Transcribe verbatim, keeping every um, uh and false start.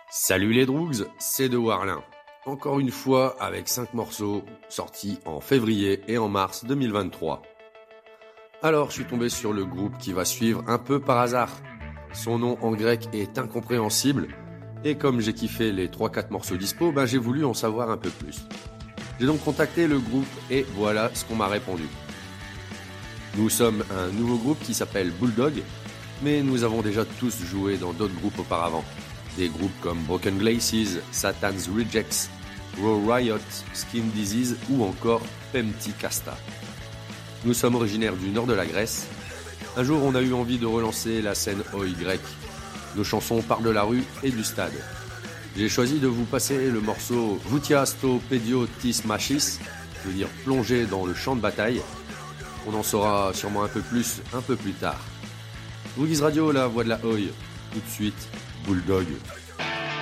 Salut les Droogs, c'est de Warlin. Encore une fois avec cinq morceaux sortis en février et en mars deux mille vingt-trois. Alors je suis tombé sur le groupe qui va suivre un peu par hasard. Son nom en grec est incompréhensible et comme j'ai kiffé les trois quatre morceaux dispo, ben j'ai voulu en savoir un peu plus. J'ai donc contacté le groupe et voilà ce qu'on m'a répondu. Nous sommes un nouveau groupe qui s'appelle Bulldog, mais nous avons déjà tous joué dans d'autres groupes auparavant. Des groupes comme Broken Glaces, Satan's Rejects, Raw Riot, Skin Disease ou encore Pempty Casta. Nous sommes originaires du nord de la Grèce. Un jour, on a eu envie de relancer la scène oi grecque. Nos chansons parlent de la rue et du stade. J'ai choisi de vous passer le morceau Voutias to Pedio tis Machis, je veux dire plonger dans le champ de bataille. On en saura sûrement un peu plus un peu plus tard. Droogies Radio, la voix de la oi. Tout de suite, Bulldog.